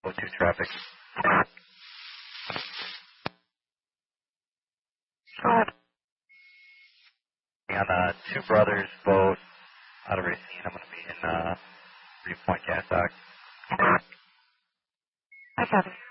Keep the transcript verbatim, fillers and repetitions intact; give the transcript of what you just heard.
oh two traffic. On the Two Brothers boat out of Racine, I'm going to be in uh, Three Point Gas Dock. I copy.